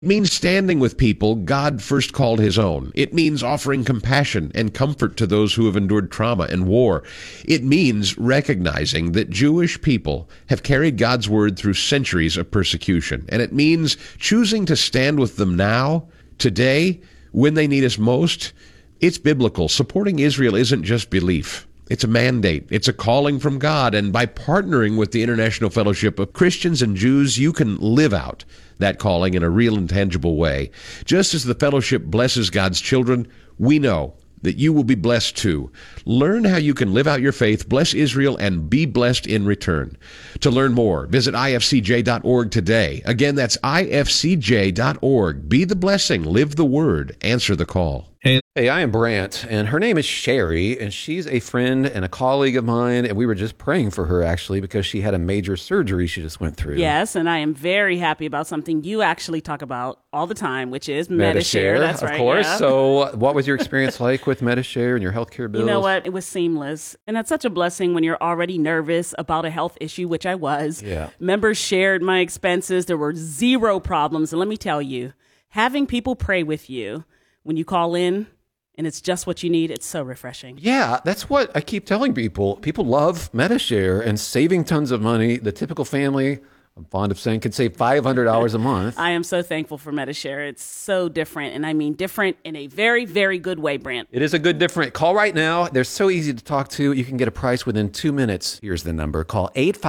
It means standing with people God first called his own. It means offering compassion and comfort to those who have endured trauma and war. It means recognizing that Jewish people have carried God's word through centuries of persecution. And it means choosing to stand with them now, today, when they need us most. It's biblical. Supporting Israel isn't just belief. It's a mandate. It's a calling from God. And by partnering with the International Fellowship of Christians and Jews, you can live out that calling in a real and tangible way. Just as the fellowship blesses God's children, we know that you will be blessed too. Learn how you can live out your faith, bless Israel, and be blessed in return. To learn more, visit ifcj.org today. Again, that's ifcj.org. Be the blessing, live the word, answer the call. Hey, I am Brant, and her name is Sherry, and she's a friend and a colleague of mine, and we were just praying for her, actually, because she had a major surgery she just went through. Yes, and I am very happy about something you actually talk about all the time, which is Medi-Share. That's right. Of course. Yeah. So what was your experience like with Medi-Share and your healthcare bills? You know what? It was seamless, and that's such a blessing when you're already nervous about a health issue, which I was. Yeah. Members shared my expenses. There were zero problems, and let me tell you, having people pray with you when you call in, and it's just what you need, it's so refreshing. Yeah, that's what I keep telling people. People love Medi-Share and saving tons of money. The typical family, I'm fond of saying, could save $500 a month. I am so thankful for Medi-Share. It's so different, and I mean different in a very, very good way, Brant. It is a good different. Call right now. They're so easy to talk to. You can get a price within 2 minutes. Here's the number. Call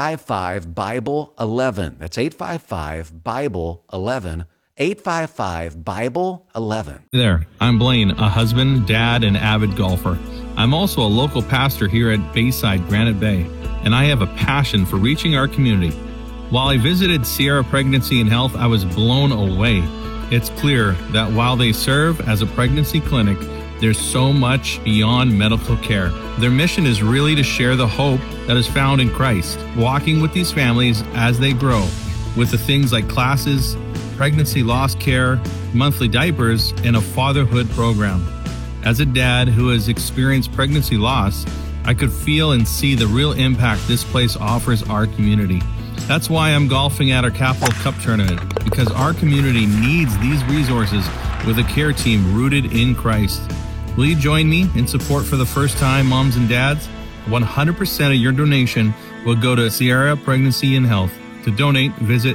855-BIBLE-11. That's 855-BIBLE-11. 855-BIBLE-11. There, I'm Blaine, a husband, dad, and avid golfer. I'm also a local pastor here at Bayside Granite Bay, and I have a passion for reaching our community. While I visited Sierra Pregnancy and Health, I was blown away. It's clear that while they serve as a pregnancy clinic, there's so much beyond medical care. Their mission is really to share the hope that is found in Christ, walking with these families as they grow, with the things like classes, pregnancy loss care, monthly diapers, and a fatherhood program. As a dad who has experienced pregnancy loss, I could feel and see the real impact this place offers our community. That's why I'm golfing at our Capital Cup tournament, because our community needs these resources with a care team rooted in Christ. Will you join me in support for the first-time moms and dads? 100% of your donation will go to Sierra Pregnancy and Health. To donate, visit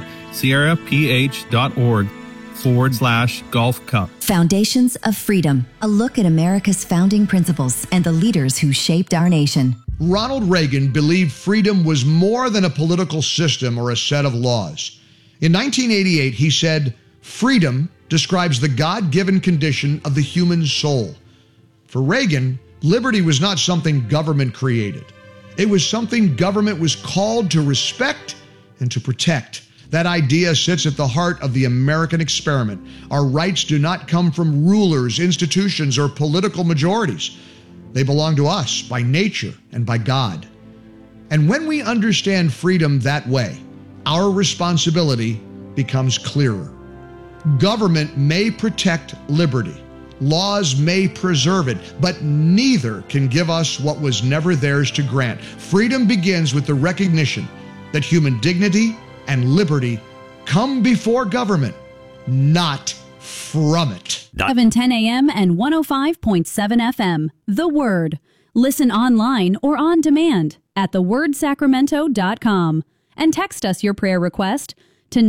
sierraph.org/Golf Cup. Foundations of Freedom, a look at America's founding principles and the leaders who shaped our nation. Ronald Reagan believed freedom was more than a political system or a set of laws. In 1988, he said, "Freedom describes the God-given condition of the human soul." For Reagan, liberty was not something government created. It was something government was called to respect and to protect. That idea sits at the heart of the American experiment. Our rights do not come from rulers, institutions, or political majorities. They belong to us by nature and by God. And when we understand freedom that way, our responsibility becomes clearer. Government may protect liberty. Laws may preserve it, but neither can give us what was never theirs to grant. Freedom begins with the recognition that human dignity and liberty come before government, not from it. 7:10 a.m. and 105.7 FM. The Word. Listen online or on demand at thewordsacramento.com and text us your prayer request to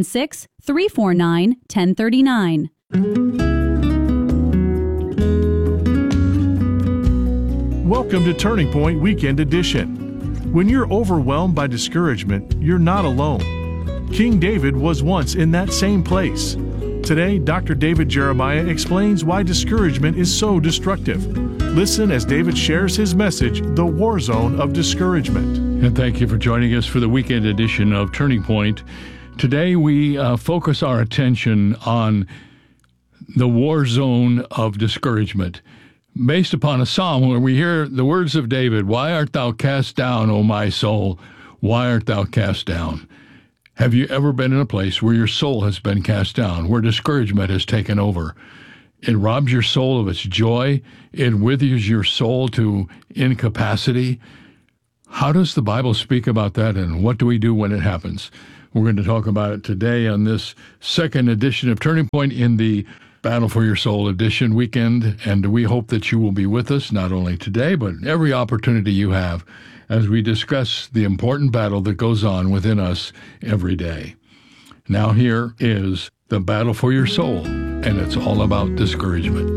916-349-1039. Welcome to Turning Point Weekend Edition. When you're overwhelmed by discouragement, you're not alone. King David was once in that same place. Today, Dr. David Jeremiah explains why discouragement is so destructive. Listen as David shares his message, The War Zone of Discouragement. And thank you for joining us for the weekend edition of Turning Point. Today, we focus our attention on the war zone of discouragement, based upon a psalm where we hear the words of David, "Why art thou cast down, O my soul? Why art thou cast down?" Have you ever been in a place where your soul has been cast down, where discouragement has taken over? It robs your soul of its joy. It withers your soul to incapacity. How does the Bible speak about that, and what do we do when it happens? We're going to talk about it today on this second edition of Turning Point in the Battle for Your Soul edition weekend, and we hope that you will be with us not only today, but every opportunity you have as we discuss the important battle that goes on within us every day. Now here is the battle for your soul, and it's all about discouragement.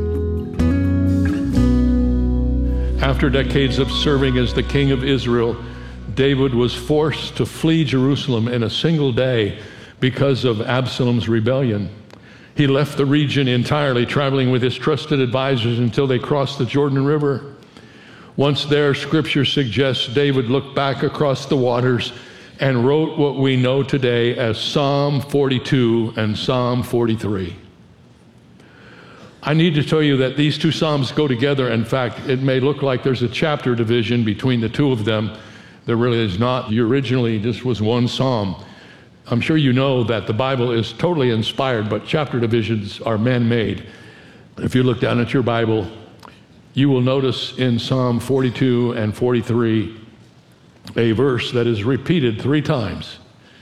After decades of serving as the king of Israel, David was forced to flee Jerusalem in a single day because of Absalom's rebellion. He left the region entirely, traveling with his trusted advisors until they crossed the Jordan River. Once there, Scripture suggests David looked back across the waters and wrote what we know today as Psalm 42 and Psalm 43. I need to tell you that these two Psalms go together. In fact, it may look like there's a chapter division between the two of them. There really is not. Originally, this was one Psalm. I'm sure you know that the Bible is totally inspired, but chapter divisions are man-made. If you look down at your Bible, you will notice in Psalm 42 and 43 a verse that is repeated 3 times.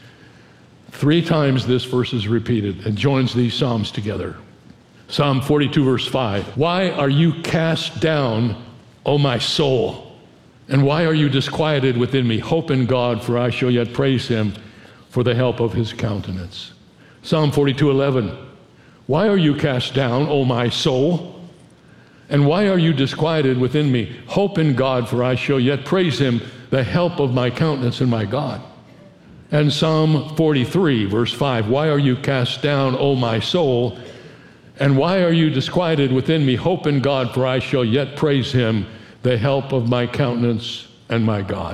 3 times this verse is repeated and joins these Psalms together. Psalm 42, verse 5. Why are you cast down, O my soul? And why are you disquieted within me? Hope in God, for I shall yet praise him for the help of his countenance. Psalm 42:11. Why are you cast down, O my soul? And why are you disquieted within me? Hope in God, for I shall yet praise him, the help of my countenance and my God. And Psalm 43, verse 5. Why are you cast down, O my soul? And why are you disquieted within me? Hope in God, for I shall yet praise him, the help of my countenance and my God.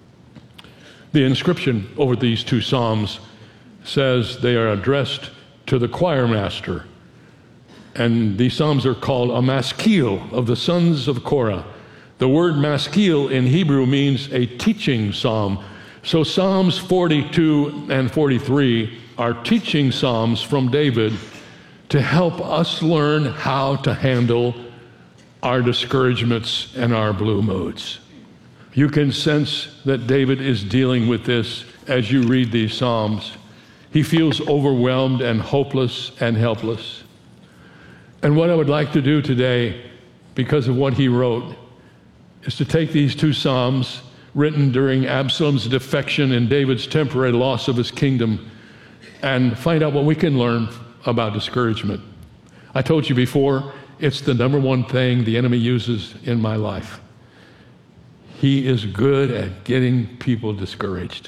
The inscription over these two Psalms says they are addressed to the choir master. And these Psalms are called a maskil of the sons of Korah. The word maskil in Hebrew means a teaching psalm. So Psalms 42 and 43 are teaching psalms from David to help us learn how to handle our discouragements and our blue moods. You can sense that David is dealing with this as you read these Psalms. He feels overwhelmed and hopeless and helpless. And what I would like to do today, because of what he wrote, is to take these two Psalms written during Absalom's defection and David's temporary loss of his kingdom and find out what we can learn about discouragement. I told you before, it's the number one thing the enemy uses in my life. He is good at getting people discouraged.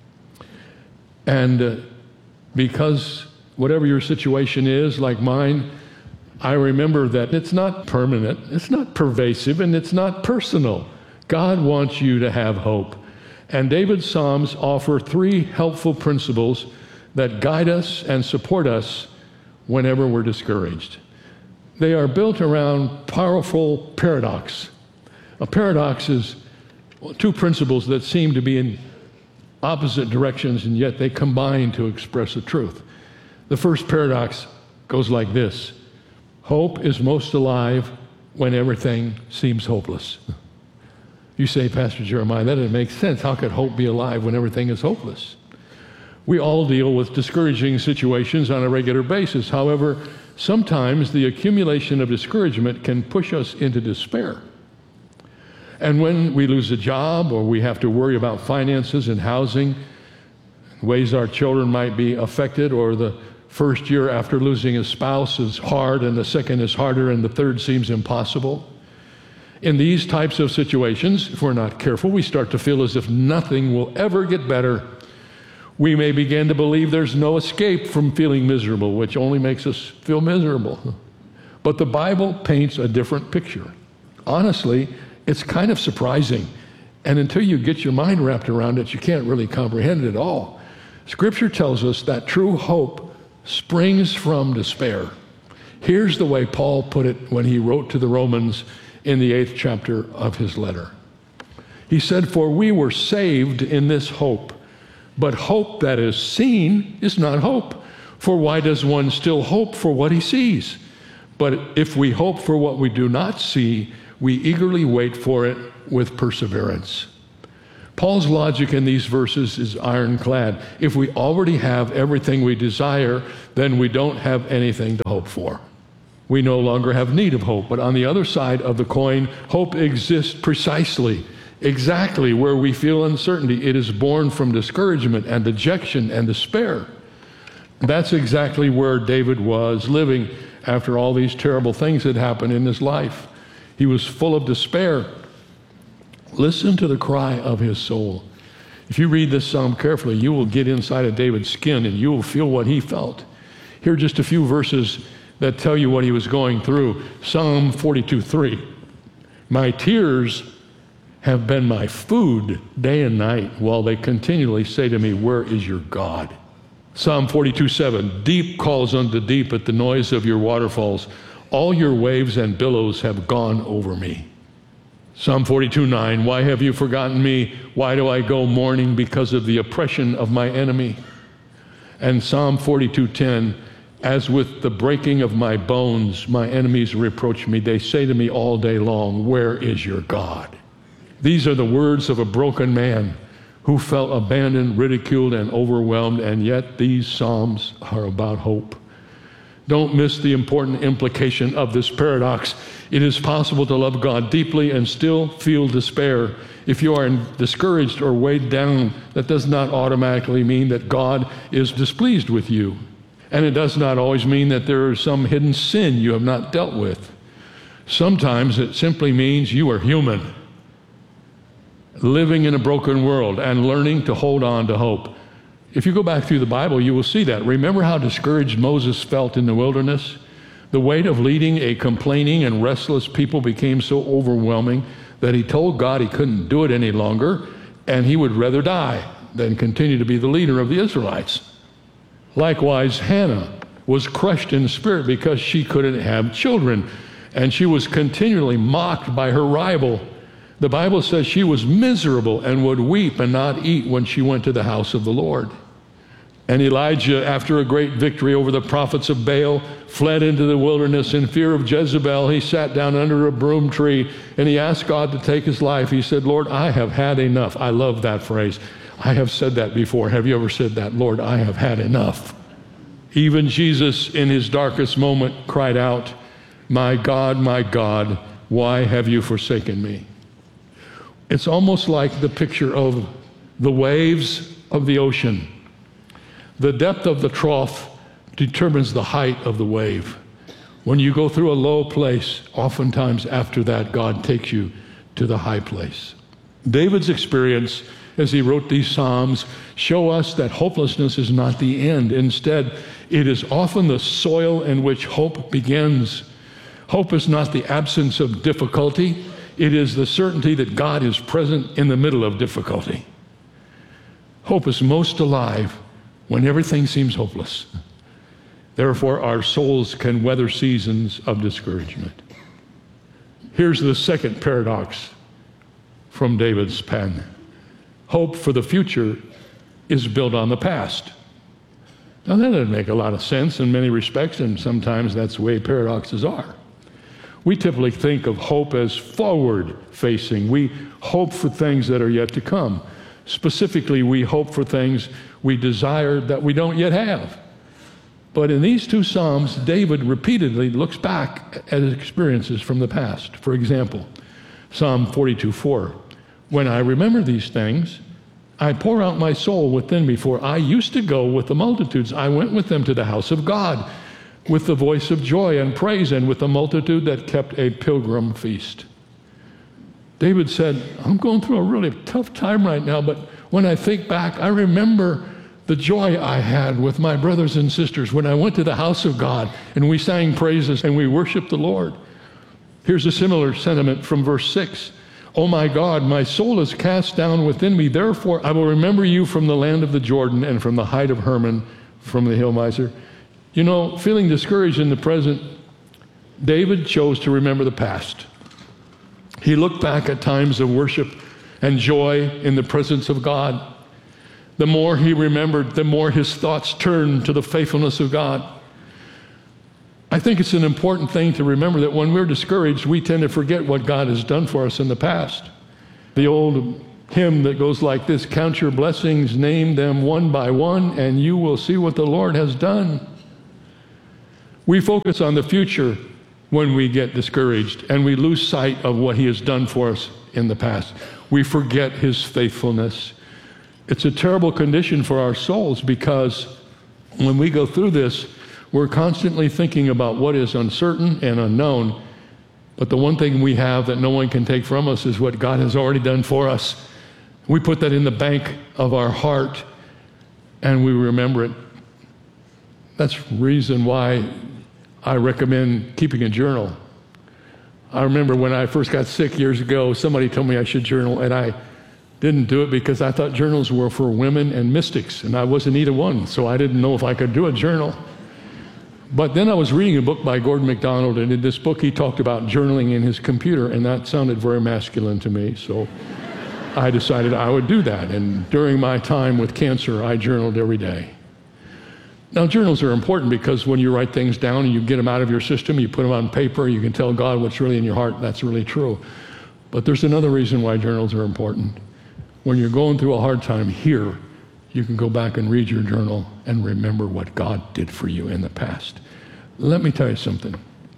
And because whatever your situation is, like mine, I remember that it's not permanent, it's not pervasive, and it's not personal. God wants you to have hope. And David's Psalms offer 3 helpful principles that guide us and support us whenever we're discouraged. They are built around powerful paradox. A paradox is 2 principles that seem to be in opposite directions, and yet they combine to express the truth. The first paradox goes like this: hope is most alive when everything seems hopeless. You say, Pastor Jeremiah, that doesn't make sense. How could hope be alive when everything is hopeless? We all deal with discouraging situations on a regular basis. However, sometimes the accumulation of discouragement can push us into despair. And when we lose a job, or we have to worry about finances and housing, ways our children might be affected, or the first year after losing a spouse is hard, and the second is harder, and the third seems impossible. In these types of situations, if we're not careful, we start to feel as if nothing will ever get better. We may begin to believe there's no escape from feeling miserable, which only makes us feel miserable. But the Bible paints a different picture. Honestly, it's kind of surprising. And until you get your mind wrapped around it, you can't really comprehend it at all. Scripture tells us that true hope springs from despair. Here's the way Paul put it when he wrote to the Romans in the 8th chapter of his letter. He said, "For we were saved in this hope, but hope that is seen is not hope. For why does one still hope for what he sees? But if we hope for what we do not see, we eagerly wait for it with perseverance." Paul's logic in these verses is ironclad. If we already have everything we desire, then we don't have anything to hope for. We no longer have need of hope. But on the other side of the coin, hope exists precisely, exactly where we feel uncertainty. It is born from discouragement and dejection and despair. That's exactly where David was living after all these terrible things had happened in his life. He was full of despair. Listen to the cry of his soul. If you read this psalm carefully, you will get inside of David's skin and you will feel what he felt. Here are just a few verses that tell you what he was going through. Psalm 42:3. My tears have been my food day and night, while they continually say to me, where is your God? Psalm 42:7. Deep calls unto deep at the noise of your waterfalls. All your waves and billows have gone over me. Psalm 42:9. Why have you forgotten me? Why do I go mourning because of the oppression of my enemy? And Psalm 42:10. As with the breaking of my bones, my enemies reproach me. They say to me all day long, where is your God? These are the words of a broken man who felt abandoned, ridiculed, and overwhelmed, and yet these psalms are about hope. Don't miss the important implication of this paradox. It is possible to love God deeply and still feel despair. If you are discouraged or weighed down, that does not automatically mean that God is displeased with you. And it does not always mean that there is some hidden sin you have not dealt with. Sometimes it simply means you are human, living in a broken world and learning to hold on to hope. If you go back through the Bible, you will see that. Remember how discouraged Moses felt in the wilderness? The weight of leading a complaining and restless people became so overwhelming that he told God he couldn't do it any longer, and he would rather die than continue to be the leader of the Israelites. Likewise, Hannah was crushed in spirit because she couldn't have children, and she was continually mocked by her rival. The Bible says she was miserable and would weep and not eat when she went to the house of the Lord. And Elijah, after a great victory over the prophets of Baal, fled into the wilderness in fear of Jezebel. He sat down under a broom tree and he asked God to take his life. He said, Lord, I have had enough. I love that phrase. I have said that before. Have you ever said that? Lord, I have had enough. Even Jesus, in his darkest moment, cried out, my God, why have you forsaken me? It's almost like the picture of the waves of the ocean. The depth of the trough determines the height of the wave. When you go through a low place, oftentimes after that, God takes you to the high place. David's experience as he wrote these Psalms show us that hopelessness is not the end. Instead, it is often the soil in which hope begins. Hope is not the absence of difficulty. It is the certainty that God is present in the middle of difficulty. Hope is most alive when everything seems hopeless. Therefore, our souls can weather seasons of discouragement. Here's the second paradox from David's pen. Hope for the future is built on the past. Now, that doesn't make a lot of sense in many respects, and sometimes that's the way paradoxes are. We typically think of hope as forward-facing. We hope for things that are yet to come. Specifically, we hope for things we desire that we don't yet have. But in these two Psalms, David repeatedly looks back at his experiences from the past. For example, Psalm 42:4. When I remember these things, I pour out my soul within me, for I used to go with the multitudes. I went with them to the house of God, with the voice of joy and praise, and with the multitude that kept a pilgrim feast. David said, I'm going through a really tough time right now, but when I think back, I remember the joy I had with my brothers and sisters when I went to the house of God and we sang praises and we worshiped the Lord. Here's a similar sentiment from verse 6. Oh my God, my soul is cast down within me. Therefore, I will remember you from the land of the Jordan and from the height of Hermon, from the hill miser. You know, feeling discouraged in the present, David chose to remember the past. He looked back at times of worship and joy in the presence of God. The more he remembered, the more his thoughts turned to the faithfulness of God. I think it's an important thing to remember that when we're discouraged, we tend to forget what God has done for us in the past. The old hymn that goes like this: count your blessings, name them one by one, and you will see what the Lord has done. We focus on the future when we get discouraged, and we lose sight of what he has done for us in the past. We forget his faithfulness. It's a terrible condition for our souls, because when we go through this, we're constantly thinking about what is uncertain and unknown. But the one thing we have that no one can take from us is what God has already done for us. We put that in the bank of our heart, and we remember it. That's the reason why I recommend keeping a journal. I remember when I first got sick years ago, somebody told me I should journal, and I didn't do it because I thought journals were for women and mystics, and I wasn't either one, so I didn't know if I could do a journal. But then I was reading a book by Gordon MacDonald, and in this book he talked about journaling in his computer, and that sounded very masculine to me, so I decided I would do that. And during my time with cancer, I journaled every day. Now, journals are important because when you write things down and you get them out of your system, you put them on paper, you can tell God what's really in your heart. That's really true. But there's another reason why journals are important. When you're going through a hard time here, you can go back and read your journal and remember what God did for you in the past. Let me tell you something.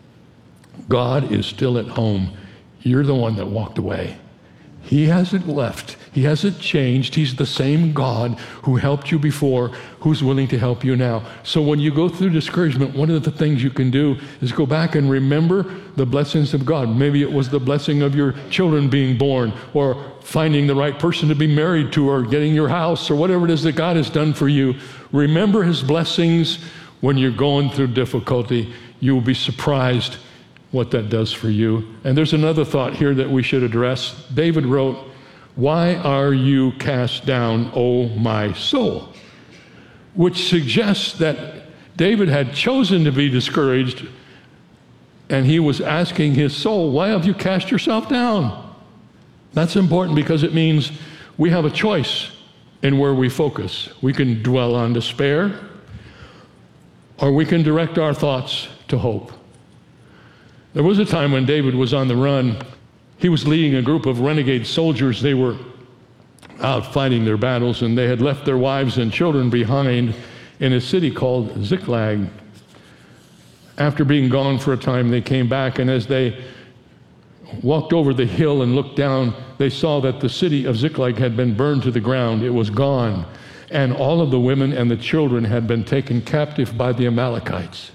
God is still at home. You're the one that walked away. He hasn't left. He hasn't changed. He's the same God who helped you before, who's willing to help you now. So when you go through discouragement, one of the things you can do is go back and remember the blessings of God. Maybe it was the blessing of your children being born, or finding the right person to be married to, or getting your house, or whatever it is that God has done for you. Remember his blessings when you're going through difficulty. You will be surprised what that does for you. And there's another thought here that we should address. David wrote, "Why are you cast down, O my soul?" Which suggests that David had chosen to be discouraged, and he was asking his soul, why have you cast yourself down? That's important because it means we have a choice in where we focus. We can dwell on despair, or we can direct our thoughts to hope. There was a time when David was on the run. He was leading a group of renegade soldiers. They were out fighting their battles, and they had left their wives and children behind in a city called Ziklag. After being gone for a time, they came back, and as they walked over the hill and looked down, they saw that the city of Ziklag had been burned to the ground. It was gone, and all of the women and the children had been taken captive by the Amalekites.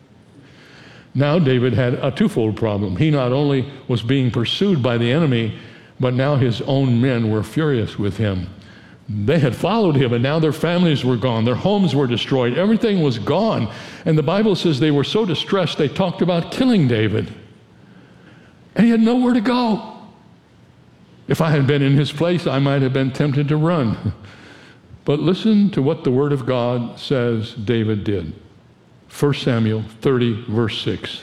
Now David had a twofold problem. He not only was being pursued by the enemy, but now his own men were furious with him. They had followed him, and now their families were gone. Their homes were destroyed. Everything was gone. And the Bible says they were so distressed, they talked about killing David. And he had nowhere to go. If I had been in his place, I might have been tempted to run. But listen to what the Word of God says David did. 1 Samuel 30, verse 6.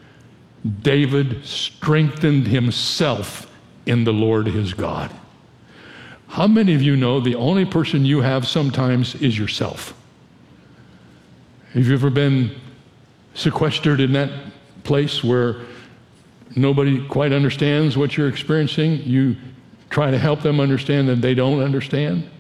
David strengthened himself in the Lord his God. How many of you know the only person you have sometimes is yourself? Have you ever been sequestered in that place where nobody quite understands what you're experiencing? You try to help them understand that they don't understand.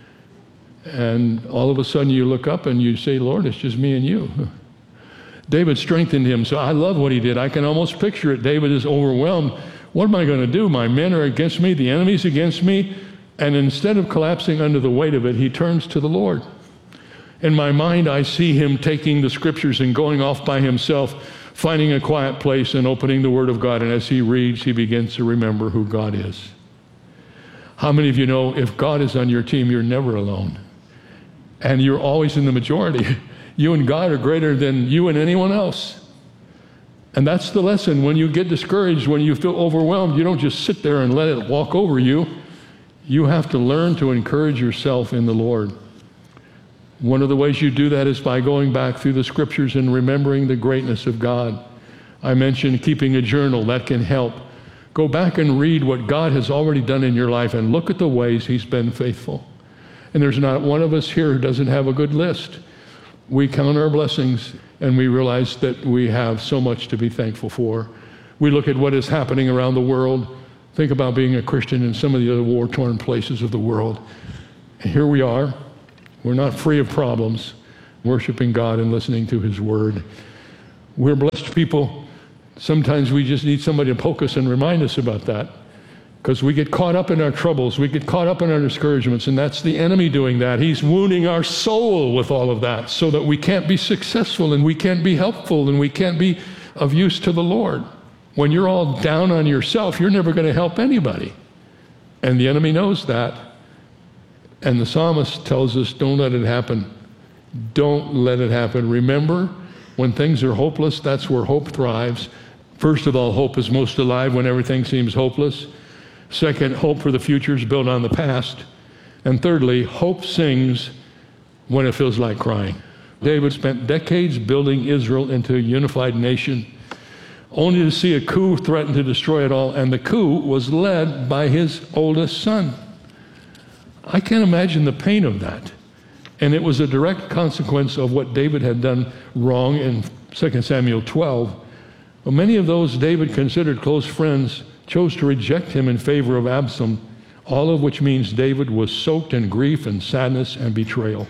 And all of a sudden you look up and you say, Lord, it's just me and you. David strengthened him. So I love what he did. I can almost picture it. David is overwhelmed. What am I going to do? My men are against me. The enemy's against me. And instead of collapsing under the weight of it, he turns to the Lord. In my mind, I see him taking the scriptures and going off by himself, finding a quiet place and opening the Word of God. And as he reads, he begins to remember who God is. How many of you know if God is on your team, you're never alone? And you're always in the majority. You and God are greater than you and anyone else. And that's the lesson. When you get discouraged, when you feel overwhelmed, you don't just sit there and let it walk over you. You have to learn to encourage yourself in the Lord. One of the ways you do that is by going back through the scriptures and remembering the greatness of God. I mentioned keeping a journal. That can help. Go back and read what God has already done in your life and look at the ways he's been faithful. And there's not one of us here who doesn't have a good list. We count our blessings and we realize that we have so much to be thankful for. We look at what is happening around the world. Think about being a Christian in some of the other war-torn places of the world. And here we are. We're not free of problems, worshiping God and listening to His Word. We're blessed people. Sometimes we just need somebody to poke us and remind us about that, because we get caught up in our troubles. We get caught up in our discouragements, and that's the enemy doing that. He's wounding our soul with all of that so that we can't be successful and we can't be helpful and we can't be of use to the Lord. When you're all down on yourself, you're never going to help anybody. And the enemy knows that. And the psalmist tells us, don't let it happen. Don't let it happen. Remember, when things are hopeless, that's where hope thrives. First of all, hope is most alive when everything seems hopeless. Second, hope for the future is built on the past. And thirdly, hope sings when it feels like crying. David spent decades building Israel into a unified nation, only to see a coup threaten to destroy it all, and the coup was led by his oldest son. I can't imagine the pain of that. And it was a direct consequence of what David had done wrong in 2 Samuel 12. Well, many of those David considered close friends chose to reject him in favor of Absalom, all of which means David was soaked in grief and sadness and betrayal.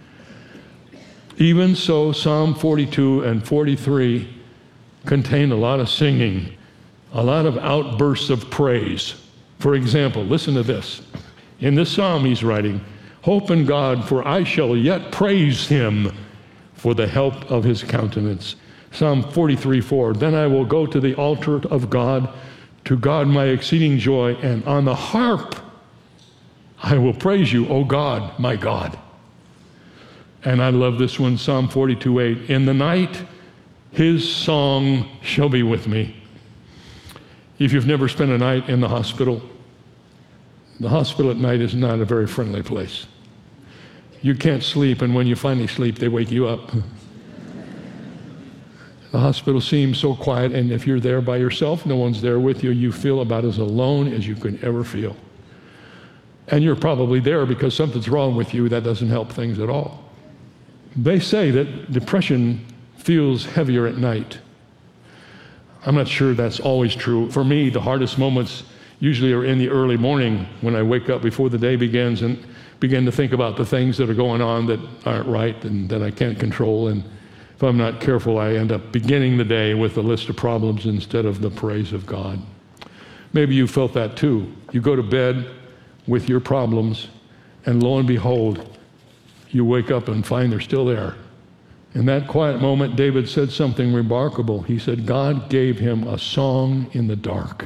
Even so, Psalm 42 and 43 contain a lot of singing, a lot of outbursts of praise. For example, listen to this. In this psalm he's writing, "Hope in God, for I shall yet praise him for the help of his countenance." Psalm 43:4, "Then I will go to the altar of God, to God my exceeding joy, and on the harp I will praise you, O God, my God." And I love this one, Psalm 42:8, "In the night his song shall be with me." If you've never spent a night in the hospital at night is not a very friendly place. You can't sleep, and when you finally sleep, they wake you up. The hospital seems so quiet, and if you're there by yourself, no one's there with you, you feel about as alone as you could ever feel. And you're probably there because something's wrong with you. That doesn't help things at all. They say that depression feels heavier at night. I'm not sure that's always true. For me, the hardest moments usually are in the early morning when I wake up before the day begins and begin to think about the things that are going on that aren't right and that I can't control. And if I'm not careful, I end up beginning the day with a list of problems instead of the praise of God. Maybe you felt that too. You go to bed with your problems, and lo and behold, you wake up and find they're still there. In that quiet moment, David said something remarkable. He said, God gave him a song in the dark.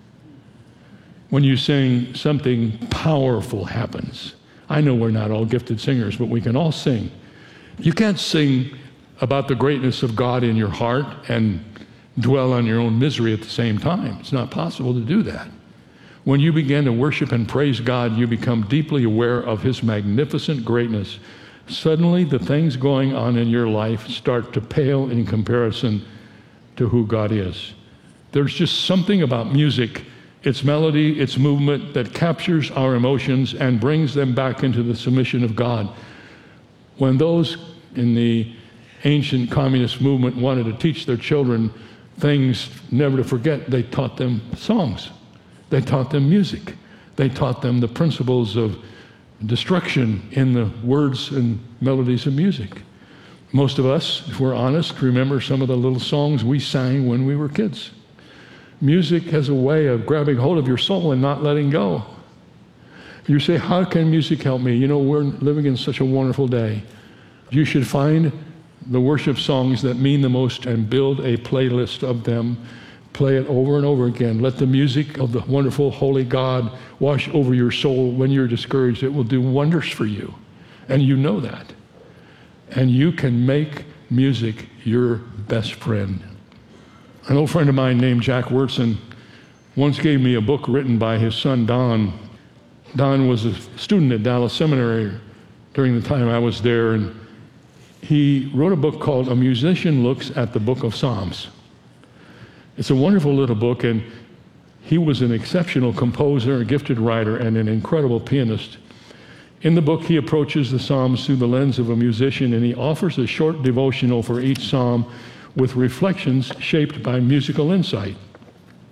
When you sing, something powerful happens. I know we're not all gifted singers, but we can all sing. You can't sing about the greatness of God in your heart and dwell on your own misery at the same time. It's not possible to do that. When you begin to worship and praise God, you become deeply aware of His magnificent greatness. Suddenly, the things going on in your life start to pale in comparison to who God is. There's just something about music, its melody, its movement, that captures our emotions and brings them back into the submission of God. When those in the ancient communist movement wanted to teach their children things never to forget, they taught them songs. They taught them music. They taught them the principles of destruction in the words and melodies of music. Most of us, if we're honest, remember some of the little songs we sang when we were kids. Music has a way of grabbing hold of your soul and not letting go. You say, how can music help me? You know, we're living in such a wonderful day. You should find the worship songs that mean the most and build a playlist of them. Play it over and over again. Let the music of the wonderful, holy God wash over your soul when you're discouraged. It will do wonders for you. And you know that. And you can make music your best friend. An old friend of mine named Jack Wurtson once gave me a book written by his son, Don. Don was a student at Dallas Seminary during the time I was there, and he wrote a book called A Musician Looks at the Book of Psalms. It's a wonderful little book, and he was an exceptional composer, a gifted writer, and an incredible pianist. In the book, he approaches the Psalms through the lens of a musician, and he offers a short devotional for each psalm with reflections shaped by musical insight.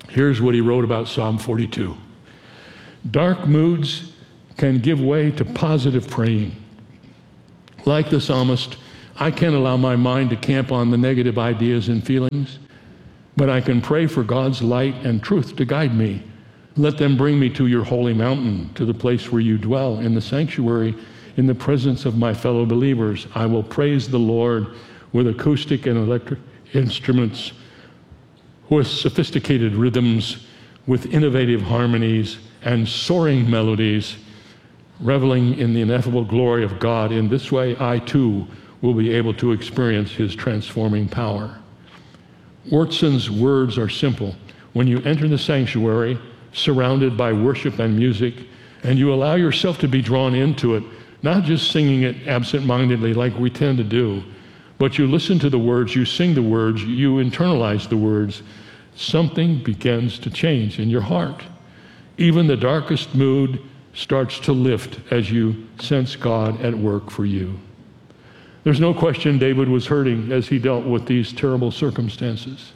Here's what he wrote about Psalm 42. Dark moods can give way to positive praying. Like the psalmist, I can't allow my mind to camp on the negative ideas and feelings, but I can pray for God's light and truth to guide me. Let them bring me to your holy mountain, to the place where you dwell, in the sanctuary, in the presence of my fellow believers. I will praise the Lord with acoustic and electric instruments, with sophisticated rhythms, with innovative harmonies and soaring melodies, reveling in the ineffable glory of God. In this way, I too will be able to experience his transforming power. Wurtson's words are simple. When you enter the sanctuary, surrounded by worship and music, and you allow yourself to be drawn into it, not just singing it absent-mindedly like we tend to do, but you listen to the words, you sing the words, you internalize the words, something begins to change in your heart. Even the darkest mood starts to lift as you sense God at work for you. There's no question David was hurting as he dealt with these terrible circumstances.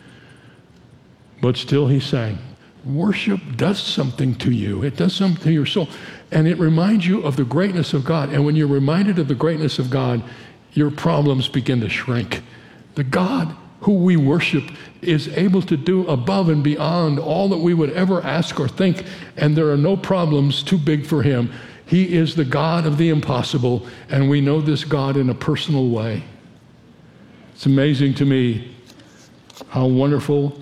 But still he sang. Worship does something to you. It does something to your soul. And it reminds you of the greatness of God. And when you're reminded of the greatness of God, your problems begin to shrink. The God who we worship is able to do above and beyond all that we would ever ask or think, and there are no problems too big for him. He is the God of the impossible, and we know this God in a personal way. It's amazing to me how wonderful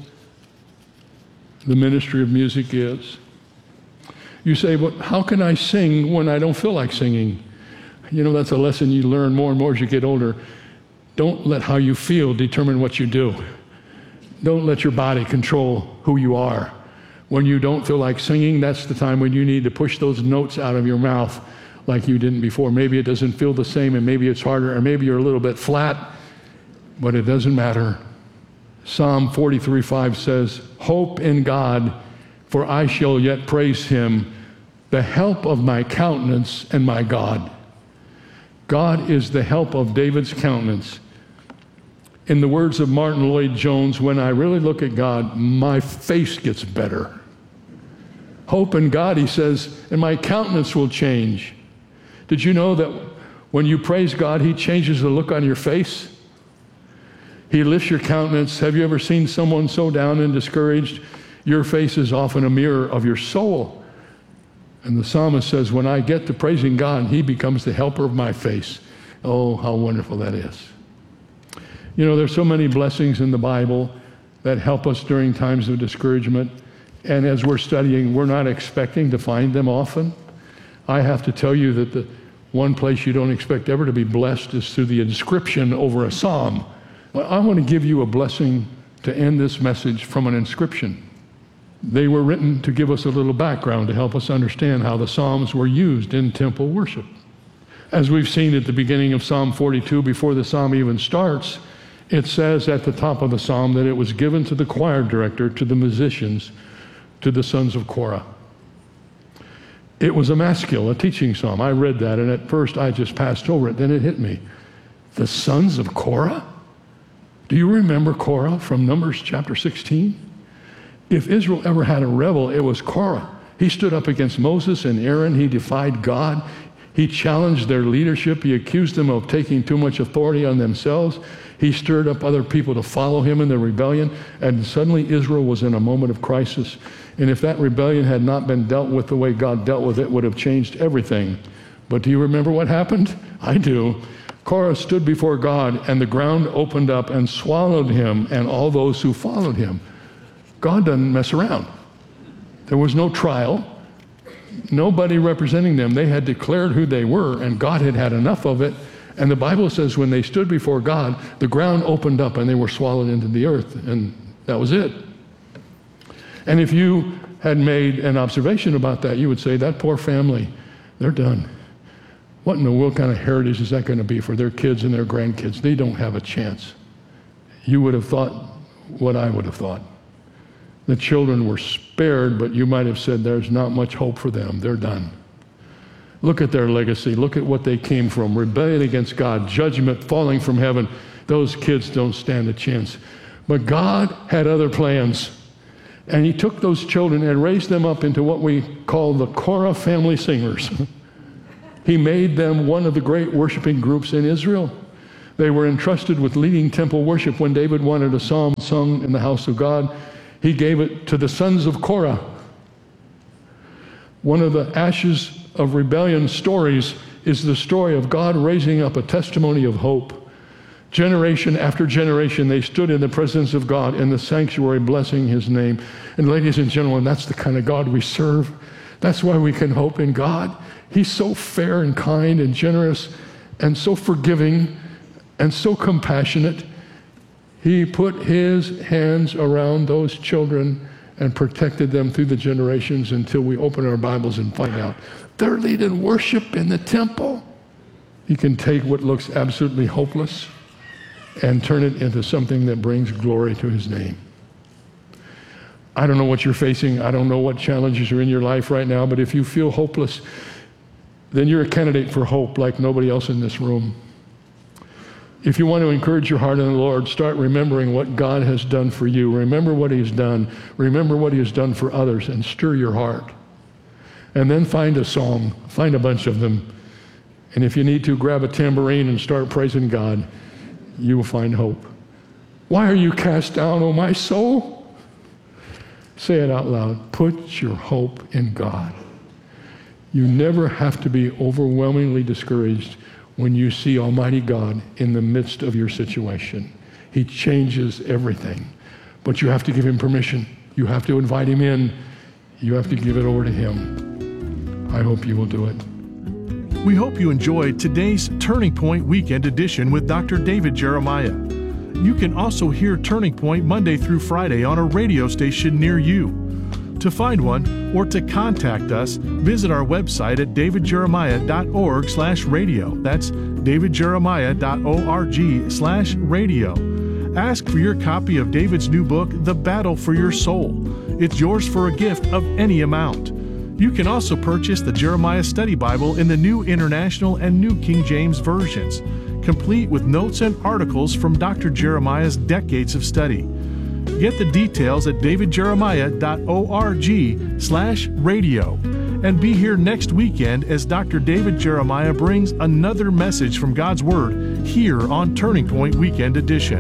the ministry of music is. You say, but how can I sing when I don't feel like singing? You know, that's a lesson you learn more and more as you get older. Don't let how you feel determine what you do. Don't let your body control who you are. When you don't feel like singing, that's the time when you need to push those notes out of your mouth like you didn't before. Maybe it doesn't feel the same, and maybe it's harder, or maybe you're a little bit flat, but it doesn't matter. Psalm 43:5 says, hope in God, for I shall yet praise him, the help of my countenance and my God. God is the help of David's countenance. In the words of Martin Lloyd-Jones, when I really look at God, my face gets better. Hope in God, he says, and my countenance will change. Did you know that when you praise God, he changes the look on your face? He lifts your countenance. Have you ever seen someone so down and discouraged? Your face is often a mirror of your soul. And the psalmist says, when I get to praising God, he becomes the helper of my face. Oh, how wonderful that is. You know, there's so many blessings in the Bible that help us during times of discouragement. And as we're studying, we're not expecting to find them often. I have to tell you that the one place you don't expect ever to be blessed is through the inscription over a psalm. Well, I want to give you a blessing to end this message from an inscription. They were written to give us a little background to help us understand how the Psalms were used in temple worship. As we've seen at the beginning of Psalm 42, before the psalm even starts, it says at the top of the psalm that it was given to the choir director, to the musicians, to the sons of Korah. It was a maskil, a teaching psalm. I read that, and at first I just passed over it. Then it hit me. The sons of Korah? Do you remember Korah from Numbers chapter 16? If Israel ever had a rebel, it was Korah. He stood up against Moses and Aaron. He defied God. He challenged their leadership. He accused them of taking too much authority on themselves. He stirred up other people to follow him in the rebellion, and suddenly Israel was in a moment of crisis. And if that rebellion had not been dealt with the way God dealt with it, would have changed everything. But do you remember what happened? I do. Korah stood before God, and the ground opened up and swallowed him and all those who followed him. God doesn't mess around. There was no trial. Nobody representing them. They had declared who they were, and God had had enough of it. And the Bible says when they stood before God, the ground opened up and they were swallowed into the earth, and that was it. And if you had made an observation about that, you would say, that poor family, they're done. What in the world kind of heritage is that going to be for their kids and their grandkids? They don't have a chance. You would have thought what I would have thought. The children were spared, but you might have said there's not much hope for them. They're done. Look at their legacy. Look at what they came from. Rebellion against God, judgment falling from heaven. Those kids don't stand a chance. But God had other plans. And he took those children and raised them up into what we call the Korah family singers. He made them one of the great worshiping groups in Israel. They were entrusted with leading temple worship. When David wanted a psalm sung in the house of God, he gave it to the sons of Korah. One of the ashes of rebellion stories is the story of God raising up a testimony of hope. Generation after generation, they stood in the presence of God in the sanctuary, blessing his name. And ladies and gentlemen, that's the kind of God we serve. That's why we can hope in God. He's so fair and kind and generous and so forgiving and so compassionate. He put his hands around those children and protected them through the generations until we open our Bibles and find out they're leading worship in the temple. He can take what looks absolutely hopeless and turn it into something that brings glory to his name. I don't know what you're facing. I don't know what challenges are in your life right now, but if you feel hopeless, then you're a candidate for hope like nobody else in this room. If you want to encourage your heart in the Lord, start remembering what God has done for you. Remember what he's done. Remember what he has done for others, and stir your heart. And then find a song. Find a bunch of them. And if you need to, grab a tambourine and start praising God. You will find hope. Why are you cast down, O my soul? Say it out loud. Put your hope in God. You never have to be overwhelmingly discouraged when you see Almighty God in the midst of your situation. He changes everything. But you have to give him permission. You have to invite him in. You have to give it over to him. I hope you will do it. We hope you enjoyed today's Turning Point Weekend Edition with Dr. David Jeremiah. You can also hear Turning Point Monday through Friday on a radio station near you. To find one or to contact us, visit our website at davidjeremiah.org/radio. That's davidjeremiah.org/radio. Ask for your copy of David's new book, The Battle for Your Soul. It's yours for a gift of any amount. You can also purchase the Jeremiah Study Bible in the New International and New King James versions, complete with notes and articles from Dr. Jeremiah's decades of study. Get the details at davidjeremiah.org/radio. And be here next weekend as Dr. David Jeremiah brings another message from God's Word here on Turning Point Weekend Edition.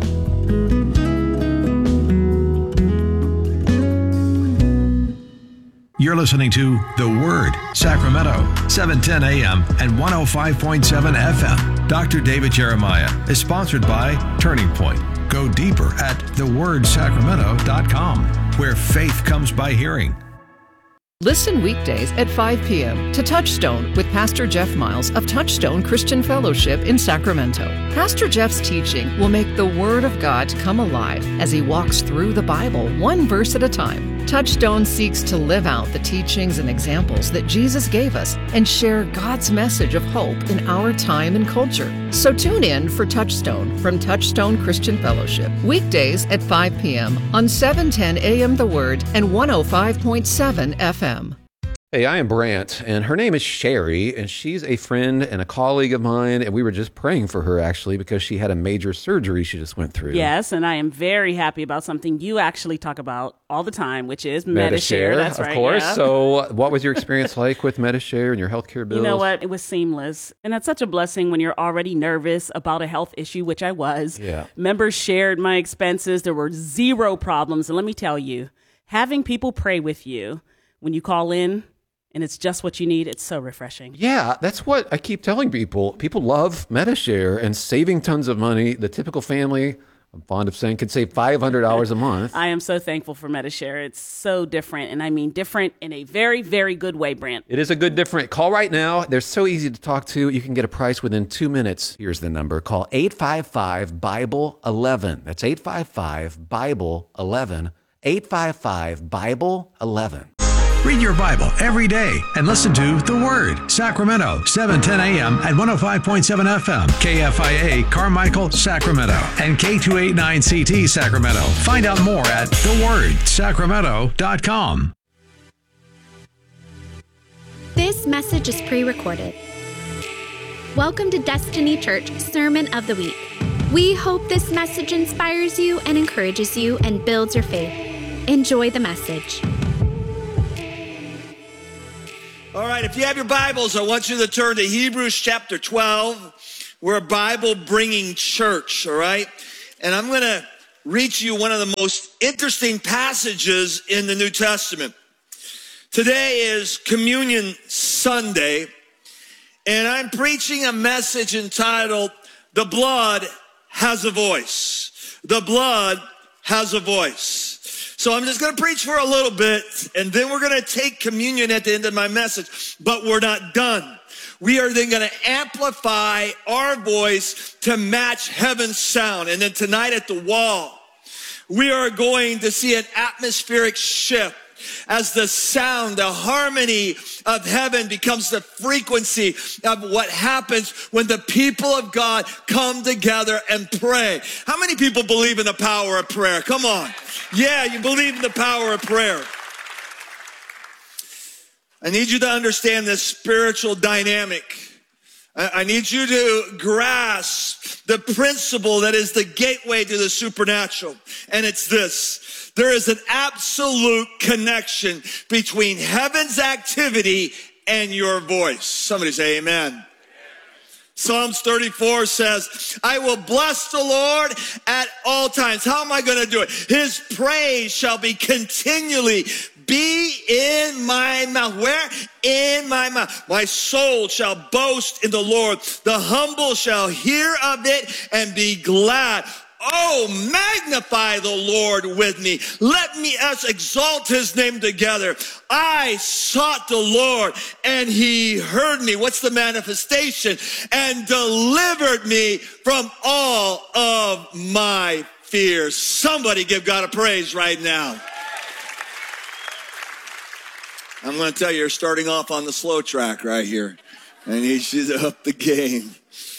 You're listening to The Word, Sacramento, 710 AM and 105.7 FM. Dr. David Jeremiah is sponsored by Turning Point. Go deeper at thewordsacramento.com, where faith comes by hearing. Listen weekdays at 5 p.m. to Touchstone with Pastor Jeff Miles of Touchstone Christian Fellowship in Sacramento. Pastor Jeff's teaching will make the Word of God come alive as he walks through the Bible one verse at a time. Touchstone seeks to live out the teachings and examples that Jesus gave us and share God's message of hope in our time and culture. So tune in for Touchstone from Touchstone Christian Fellowship, weekdays at 5 p.m. on 710 AM The Word and 105.7 FM. Hey, I am Brant, and her name is Sherry, and she's a friend and a colleague of mine, and we were just praying for her, actually, because she had a major surgery she just went through. Yes, and I am very happy about something you actually talk about all the time, which is Medi-Share. That's right, of course. Yeah. So what was your experience like with Medi-Share and your healthcare bills? You know what? It was seamless. And that's such a blessing when you're already nervous about a health issue, which I was. Yeah. Members shared my expenses. There were zero problems. And let me tell you, having people pray with you when you call in, and it's just what you need, it's so refreshing. Yeah, that's what I keep telling people. People love Medi-Share and saving tons of money. The typical family, I'm fond of saying, could save $500 a month. I am so thankful for Medi-Share. It's so different, and I mean different in a very, very good way, Brant. It is a good different. Call right now. They're so easy to talk to. You can get a price within 2 minutes. Here's the number. Call 855-BIBLE-11. That's 855-BIBLE-11. 855-BIBLE-11. Read your Bible every day and listen to The Word, Sacramento, 710 AM and 105.7 FM, KFIA, Carmichael, Sacramento, and K289CT, Sacramento. Find out more at thewordsacramento.com. This message is pre-recorded. Welcome to Destiny Church Sermon of the Week. We hope this message inspires you and encourages you and builds your faith. Enjoy the message. All right, if you have your Bibles, I want you to turn to Hebrews chapter 12. We're a Bible-bringing church, all right? And I'm going to read to you one of the most interesting passages in the New Testament. Today is Communion Sunday, and I'm preaching a message entitled, The Blood Has a Voice. The Blood Has a Voice. So I'm just going to preach for a little bit, and then we're going to take communion at the end of my message, but we're not done. We are then going to amplify our voice to match heaven's sound. And then tonight at the wall, we are going to see an atmospheric shift as the sound, the harmony of heaven becomes the frequency of what happens when the people of God come together and pray. How many people believe in the power of prayer? Come on. Yeah, you believe in the power of prayer. I need you to understand this spiritual dynamic. I need you to grasp the principle that is the gateway to the supernatural. And it's this: there is an absolute connection between heaven's activity and your voice. Somebody say amen. Psalms 34 says, I will bless the Lord at all times. How am I going to do it? His praise shall be continually be in my mouth. Where? In my mouth. My soul shall boast in the Lord. The humble shall hear of it and be glad. Oh, magnify the Lord with me. Let us exalt his name together. I sought the Lord and he heard me. What's the manifestation? And delivered me from all of my fears. Somebody give God a praise right now. I'm going to tell you, you're starting off on the slow track right here. I need you to up the game.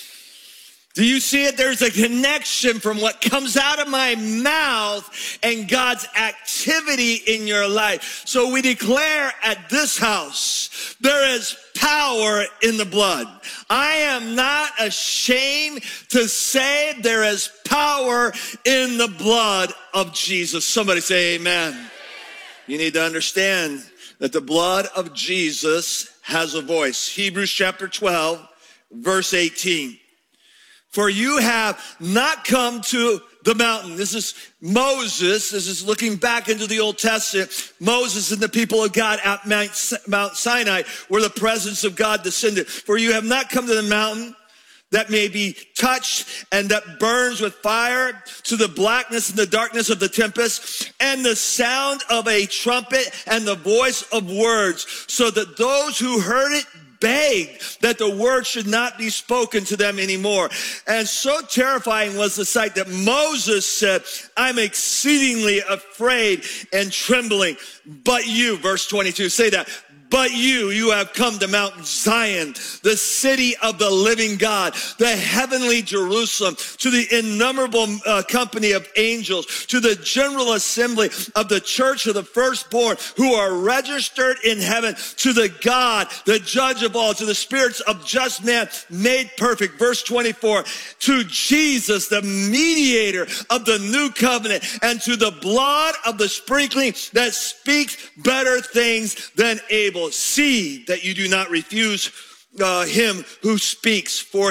Do you see it? There's a connection from what comes out of my mouth and God's activity in your life. So we declare at this house, there is power in the blood. I am not ashamed to say there is power in the blood of Jesus. Somebody say amen. You need to understand that the blood of Jesus has a voice. Hebrews chapter 12, verse 18. For you have not come to the mountain. This is Moses. This is looking back into the Old Testament. Moses and the people of God at Mount Sinai, where the presence of God descended. For you have not come to the mountain that may be touched and that burns with fire, to the blackness and the darkness of the tempest, and the sound of a trumpet and the voice of words, so that those who heard it begged that the word should not be spoken to them anymore. And so terrifying was the sight that Moses said, I'm exceedingly afraid and trembling. But you, verse 22, say that. But you have come to Mount Zion, the city of the living God, the heavenly Jerusalem, to the innumerable company of angels, to the general assembly of the church of the firstborn who are registered in heaven, to the God, the judge of all, to the spirits of just man made perfect. Verse 24, to Jesus, the mediator of the new covenant, and to the blood of the sprinkling that speaks better things than Abel. See that you do not refuse him who speaks, for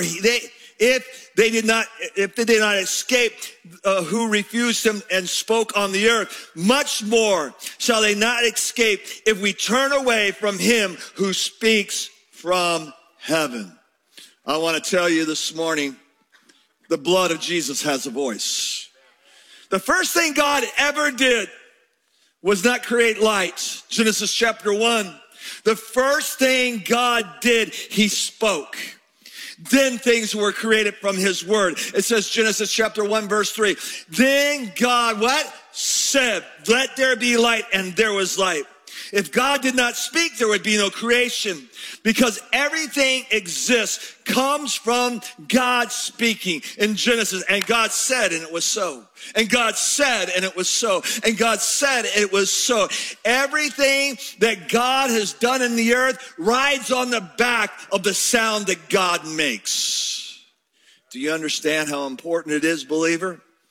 if they did not escape who refused him and spoke on the earth, much more shall they not escape if we turn away from him who speaks from heaven. I want to tell you this morning, the blood of Jesus has a voice. The first thing God ever did was not create light. Genesis chapter 1. The first thing God did, he spoke. Then things were created from his word. It says Genesis chapter 1 verse 3. Then God, what? Said, let there be light, and there was light. If God did not speak, there would be no creation, because everything exists, comes from God speaking in Genesis. And God said, and it was so. And God said, and it was so. And God said, it was so. Everything that God has done in the earth rides on the back of the sound that God makes. Do you understand how important it is, believer,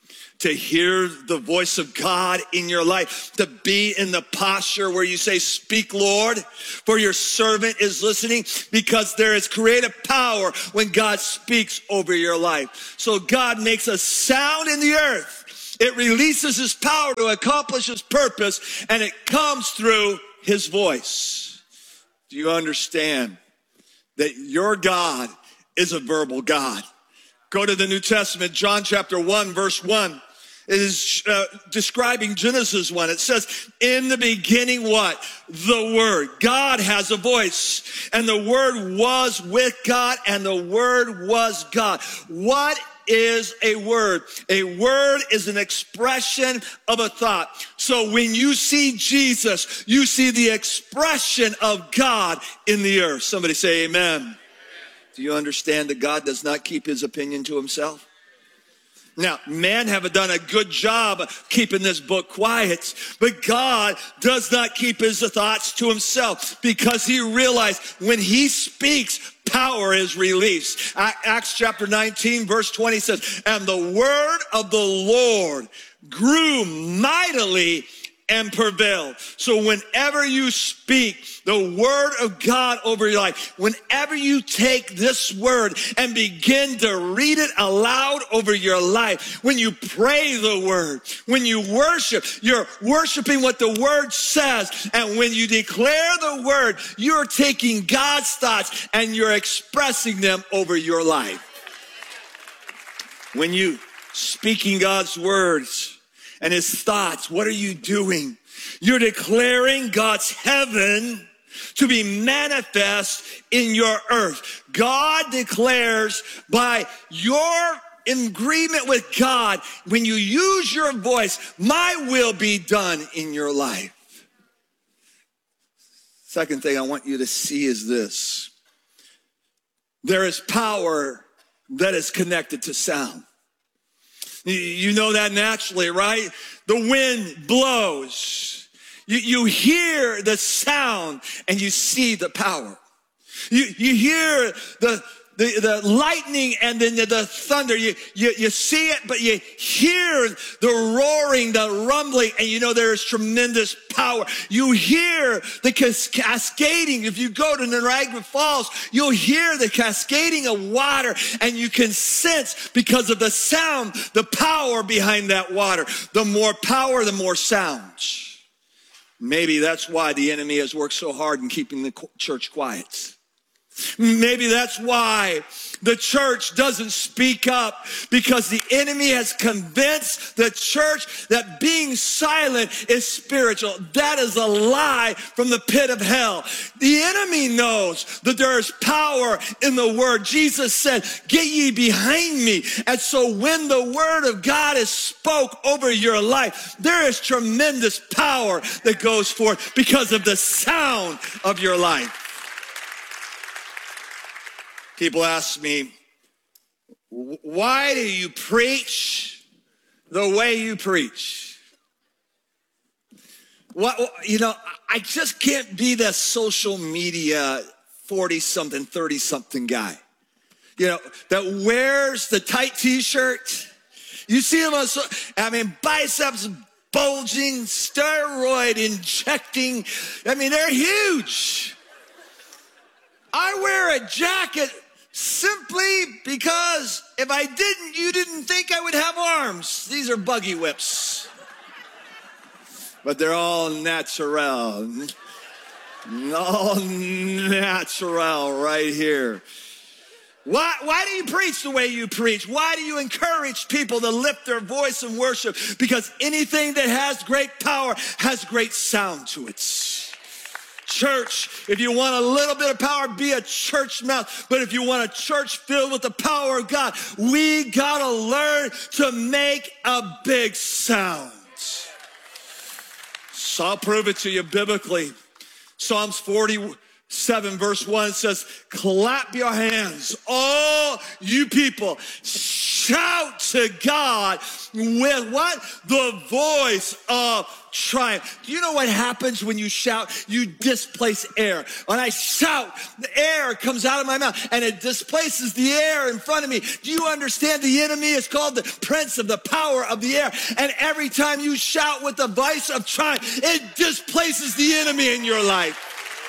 to hear the voice of God in your life, to be in the posture where you say, speak, Lord, for your servant is listening, because there is creative power when God speaks over your life. So God makes a sound in the earth. It releases his power to accomplish his purpose, and it comes through his voice. Do you understand that your God is a verbal God? Go to the New Testament, John chapter 1, verse 1. It is describing Genesis 1. It says, in the beginning what? The Word. God has a voice. And the Word was with God, and the Word was God. What is a word? A word is an expression of a thought. So when you see Jesus, you see the expression of God in the earth. Somebody say amen. Do you understand that God does not keep his opinion to himself? Now, men have done a good job of keeping this book quiet, but God does not keep his thoughts to himself, because he realized when he speaks, power is released. Acts chapter 19, verse 20 says, and the word of the Lord grew mightily and prevailed. So whenever you speak the word of God over your life, whenever you take this word and begin to read it aloud over your life, when you pray the word, when you worship, you're worshiping what the word says. And when you declare the word, you're taking God's thoughts and you're expressing them over your life. When you speaking God's words and his thoughts, what are you doing? You're declaring God's heaven to be manifest in your earth. God declares by your agreement with God, when you use your voice, my will be done in your life. Second thing I want you to see is this. There is power that is connected to sound. You know that naturally, right? The wind blows. You hear the sound and you see the power. You hear the lightning and then the thunder. You see it, but you hear the roaring, the rumbling, and you know there is tremendous power. You hear the cascading. If you go to Niagara Falls, you'll hear the cascading of water, and you can sense, because of the sound, the power behind that water. The more power, the more sound. Maybe that's why the enemy has worked so hard in keeping the church quiet. Maybe that's why the church doesn't speak up, because the enemy has convinced the church that being silent is spiritual. That is a lie from the pit of hell. The enemy knows that there is power in the word. Jesus said, get ye behind me. And so when the word of God is spoke over your life, there is tremendous power that goes forth because of the sound of your life. People ask me, why do you preach the way you preach? I just can't be that social media 40-something, 30-something guy, that wears the tight t-shirt. You see them on, biceps bulging, steroid injecting. They're huge. I wear a jacket simply because if I didn't, you didn't think I would have arms. These are buggy whips. But they're all natural. All natural right here. Why do you preach the way you preach? Why do you encourage people to lift their voice and worship? Because anything that has great power has great sound to it. Church, if you want a little bit of power, be a church mouse. But if you want a church filled with the power of God, we gotta learn to make a big sound. So I'll prove it to you biblically. Psalms 47 verse 1 says, clap your hands, all you people. shout to God with what? The voice of triumph. Do you know what happens when you shout? You displace air. When I shout, the air comes out of my mouth and it displaces the air in front of me. Do you understand? The enemy is called the prince of the power of the air. And every time you shout with the voice of triumph, it displaces the enemy in your life.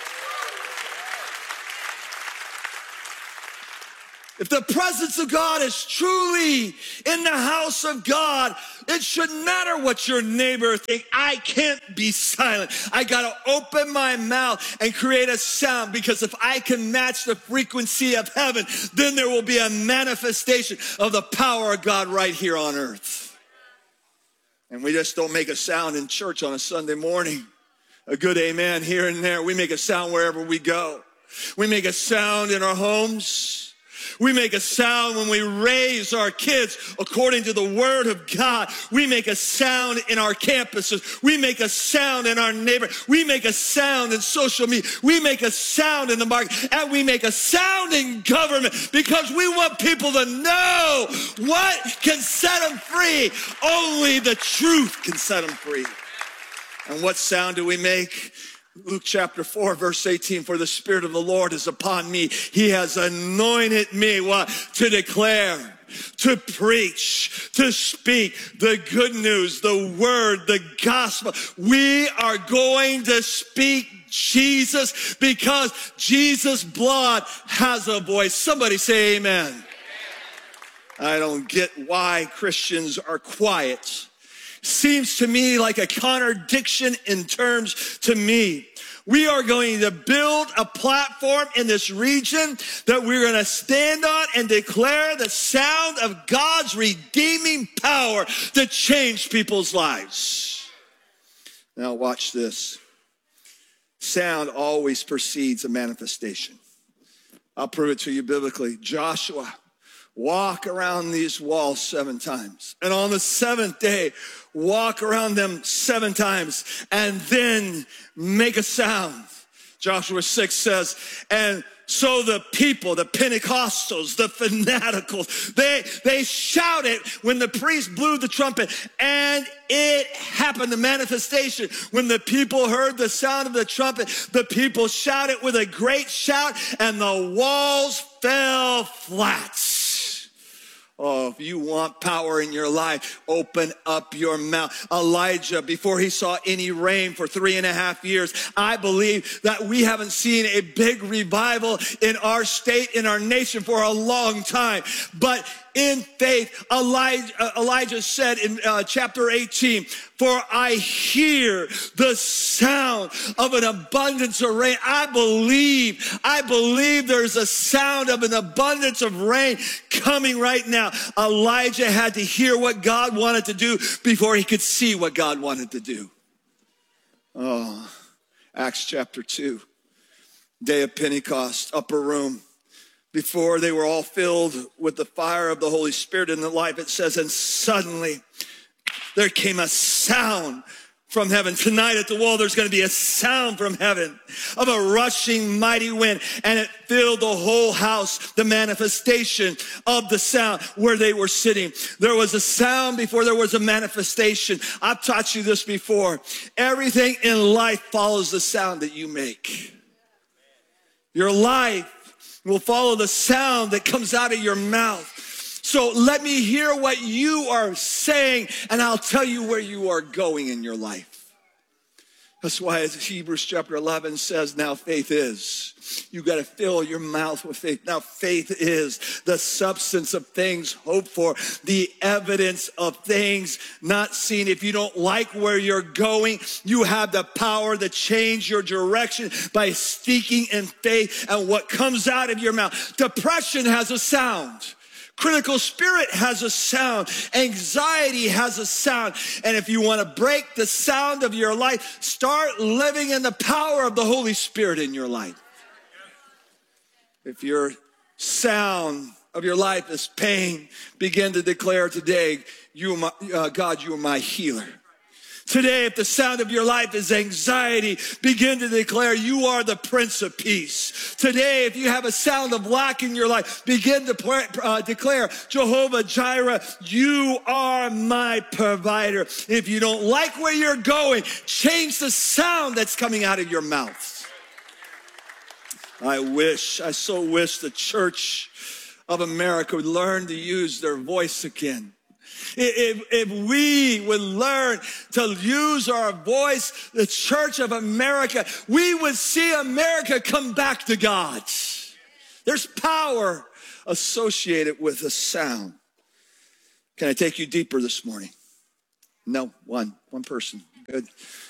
If the presence of God is truly in the house of God, it shouldn't matter what your neighbor thinks. I can't be silent. I got to open my mouth and create a sound, because if I can match the frequency of heaven, then there will be a manifestation of the power of God right here on earth. And we just don't make a sound in church on a Sunday morning. A good amen here and there. We make a sound wherever we go. We make a sound in our homes. We make a sound when we raise our kids according to the word of God. We make a sound in our campuses. We make a sound in our neighborhood. We make a sound in social media. We make a sound in the market. And we make a sound in government, because we want people to know what can set them free. Only the truth can set them free. And what sound do we make? Luke chapter 4, verse 18, for the Spirit of the Lord is upon me. He has anointed me, what? To declare, to preach, to speak the good news, the word, the gospel. We are going to speak Jesus, because Jesus' blood has a voice. Somebody say amen. I don't get why Christians are quiet. Seems to me like a contradiction in terms to me. We are going to build a platform in this region that we're going to stand on and declare the sound of God's redeeming power to change people's lives. Now watch this. Sound always precedes a manifestation. I'll prove it to you biblically. Joshua, walk around these walls 7 times. And on the 7th day, walk around them 7 times and then make a sound. Joshua 6 says, and so the people, the Pentecostals, the fanaticals, they shouted when the priest blew the trumpet, and it happened, the manifestation. When the people heard the sound of the trumpet, the people shouted with a great shout, and the walls fell flat. Oh, if you want power in your life, open up your mouth. Elijah, before he saw any rain for 3.5 years, I believe that we haven't seen a big revival in our state, in our nation for a long time. But in faith, Elijah said in chapter 18, for I hear the sound of an abundance of rain. I believe there's a sound of an abundance of rain coming right now. Elijah had to hear what God wanted to do before he could see what God wanted to do. Oh, Acts chapter 2, day of Pentecost, upper room. Before they were all filled with the fire of the Holy Spirit in their life, it says, and suddenly there came a sound from heaven. Tonight at the wall, there's going to be a sound from heaven of a rushing mighty wind, and it filled the whole house, the manifestation of the sound where they were sitting. There was a sound before there was a manifestation. I've taught you this before. Everything in life follows the sound that you make. Your life will follow the sound that comes out of your mouth. So let me hear what you are saying, and I'll tell you where you are going in your life. That's why Hebrews chapter 11 says, now faith is. You got to fill your mouth with faith. Now faith is the substance of things hoped for, the evidence of things not seen. If you don't like where you're going, you have the power to change your direction by speaking in faith, and what comes out of your mouth. Depression has a sound. Critical spirit has a sound. Anxiety has a sound. And if you want to break the sound of your life, start living in the power of the Holy Spirit in your life. If your sound of your life is pain, begin to declare today, God, you are my healer. Today, if the sound of your life is anxiety, begin to declare you are the Prince of Peace. Today, if you have a sound of lack in your life, begin to declare Jehovah Jireh, you are my provider. If you don't like where you're going, change the sound that's coming out of your mouth. I so wish the Church of America would learn to use their voice again. If we would learn to use our voice, the Church of America, we would see America come back to God. There's power associated with a sound. Can I take you deeper this morning? No, one person. Good.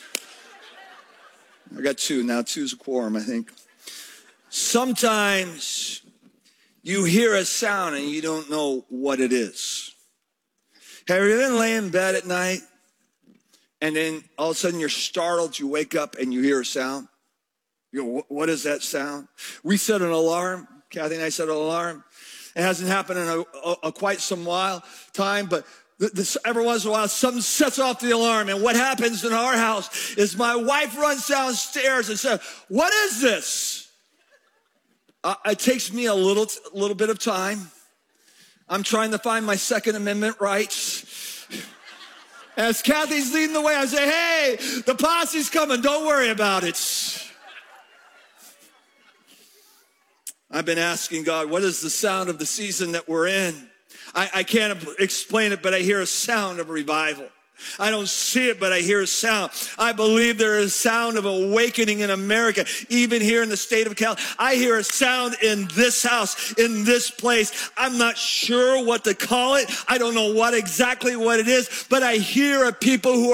I got two now. Two's a quorum, I think. Sometimes you hear a sound and you don't know what it is. Have you been laying in bed at night and then all of a sudden you're startled, you wake up and you hear a sound? You go, what is that sound? We set an alarm. Kathy and I set an alarm. It hasn't happened in a quite some time, but every once in a while something sets off the alarm. And what happens in our house is my wife runs downstairs and says, what is this? It takes me a little bit of time. I'm trying to find my Second Amendment rights. As Kathy's leading the way, I say, hey, the posse's coming. Don't worry about it. I've been asking God, what is the sound of the season that we're in? I can't explain it, but I hear a sound of revival. I don't see it, but I hear a sound. I believe there is a sound of awakening in America, even here in the state of California. I hear a sound in this house, in this place. I'm not sure what to call it. I don't know exactly what it is, but I hear a people who